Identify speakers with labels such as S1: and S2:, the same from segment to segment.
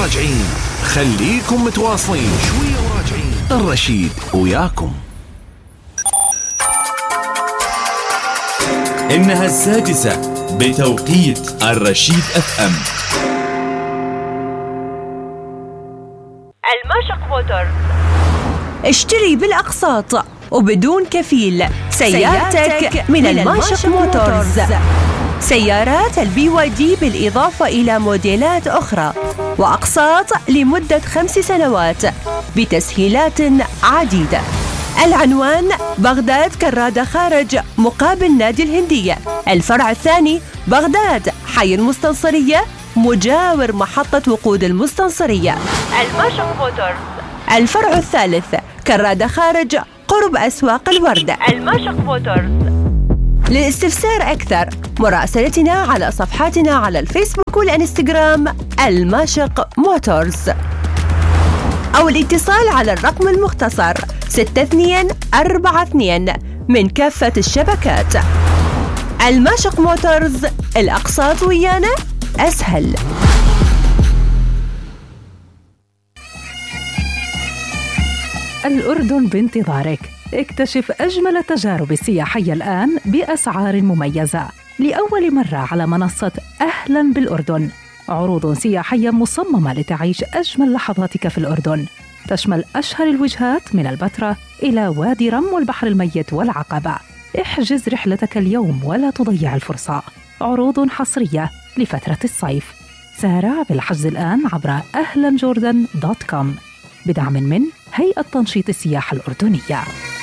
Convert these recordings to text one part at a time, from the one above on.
S1: وراجعين، خليكم متواصلين شوية وراجعين. الرشيد وياكم.
S2: إنها 6 بتوقيت الرشيد FM.
S3: الماشق موتورز.
S4: اشتري بالأقساط وبدون كفيل سيارتك من الماشق موتورز. سيارات الBYD بالإضافة إلى موديلات أخرى وأقساط لمدة 5 سنوات بتسهيلات عديدة. العنوان: بغداد كرادة خارج مقابل نادي الهندية. الفرع الثاني بغداد حي المستنصرية مجاور محطة وقود المستنصرية.
S3: الماشق موتورز.
S4: الفرع الثالث كرادة خارج قرب أسواق الوردة.
S3: الماشق موتورز.
S4: للاستفسار أكثر مراسلتنا على صفحاتنا على الفيسبوك والإنستغرام الماشق موتورز، أو الاتصال على الرقم المختصر 6242 من كافة الشبكات. الماشق موتورز، الأقساط ويانا أسهل.
S5: الأردن بانتظارك. اكتشف أجمل التجارب السياحية الآن بأسعار مميزة لأول مرة على منصة أهلاً بالأردن. عروض سياحية مصممة لتعيش أجمل لحظاتك في الأردن، تشمل أشهر الوجهات من البتراء إلى وادي رم والبحر الميت والعقبة. احجز رحلتك اليوم ولا تضيع الفرصة. عروض حصرية لفترة الصيف. سارع بالحجز الآن عبر ahlanjordan.com بدعم من هيئة تنشيط السياحة الأردنية.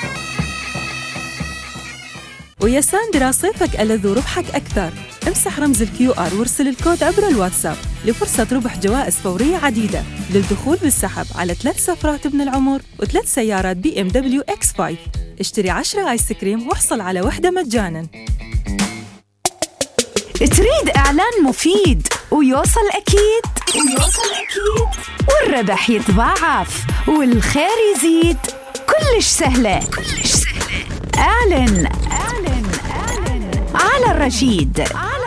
S6: ويا ساندرا صيفك ألذ وربحك أكثر. امسح رمز الQR وارسل الكود عبر الواتساب لفرصة ربح جوائز فورية عديدة للدخول بالسحب على 3 سفرات ابن العمر و3 سيارات BMW X5. اشتري 10 آيس كريم واحصل على واحدة مجانا.
S7: تريد إعلان مفيد ويوصل أكيد والربح يتضاعف والخير يزيد. كلش سهلة. اعلن على الرشيد.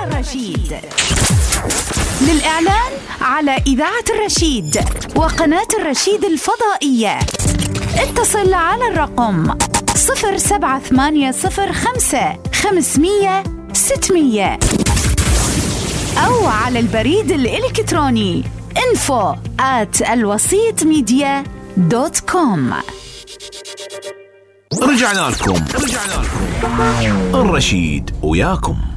S7: للإعلان على إذاعة الرشيد وقناة الرشيد الفضائية اتصل على الرقم 07805 500 600 أو على البريد الإلكتروني info@alwasitmedia.com.
S1: رجعنا لكم. الرشيد وياكم.